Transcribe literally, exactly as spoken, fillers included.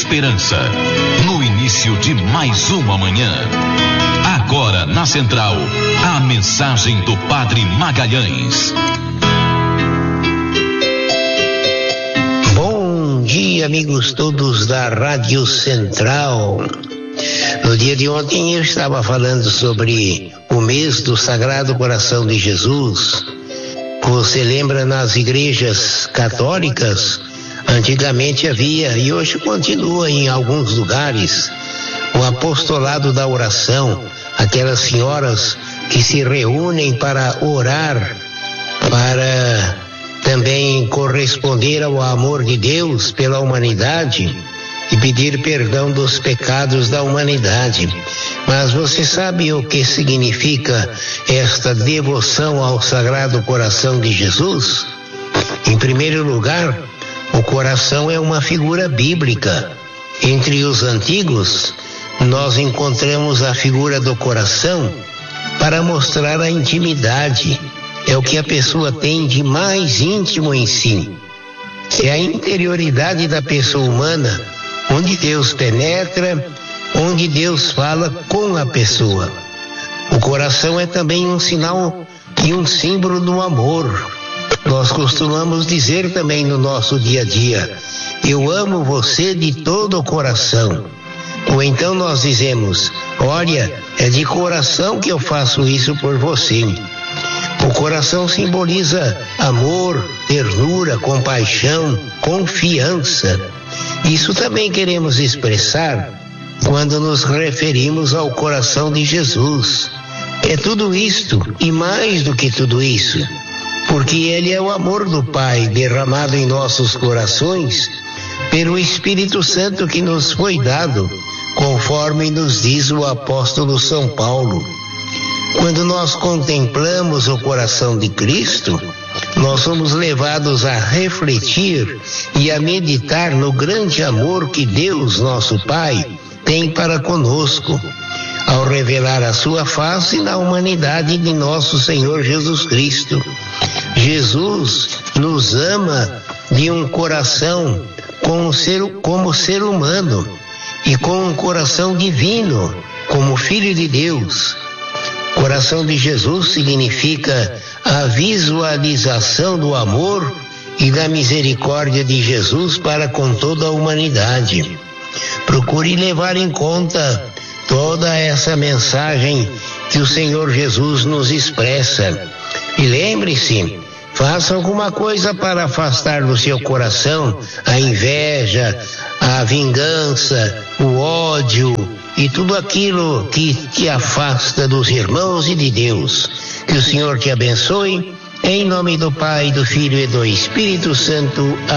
esperança, no início de mais uma manhã. Agora na Central, a mensagem do Padre Magalhães. Bom dia, amigos todos da Rádio Central. No dia de ontem eu estava falando sobre o mês do Sagrado Coração de Jesus. Você lembra, nas igrejas católicas, antigamente havia, e hoje continua em alguns lugares, o apostolado da oração, aquelas senhoras que se reúnem para orar, para também corresponder ao amor de Deus pela humanidade e pedir perdão dos pecados da humanidade. Mas você sabe o que significa esta devoção ao Sagrado Coração de Jesus? Em primeiro lugar, o coração é uma figura bíblica. Entre os antigos, nós encontramos a figura do coração para mostrar a intimidade. É o que a pessoa tem de mais íntimo em si. É a interioridade da pessoa humana, onde Deus penetra, onde Deus fala com a pessoa. O coração é também um sinal e um símbolo do amor. Nós costumamos dizer também no nosso dia a dia: eu amo você de todo o coração. Ou então nós dizemos: olha, é de coração que eu faço isso por você. O coração simboliza amor, ternura, compaixão, confiança. Isso também queremos expressar quando nos referimos ao coração de Jesus. É tudo isto e mais do que tudo isso, porque Ele é o amor do Pai derramado em nossos corações pelo Espírito Santo que nos foi dado, conforme nos diz o apóstolo São Paulo. Quando nós contemplamos o coração de Cristo, nós somos levados a refletir e a meditar no grande amor que Deus, nosso Pai, tem para conosco, ao revelar a sua face na humanidade de nosso Senhor Jesus Cristo. Jesus nos ama de um coração como ser, como ser humano e com um coração divino, como Filho de Deus. Coração de Jesus significa a visualização do amor e da misericórdia de Jesus para com toda a humanidade. Procure levar em conta toda essa mensagem que o Senhor Jesus nos expressa. E lembre-se, faça alguma coisa para afastar do seu coração a inveja, a vingança, o ódio e tudo aquilo que te afasta dos irmãos e de Deus. Que o Senhor te abençoe, em nome do Pai, do Filho e do Espírito Santo.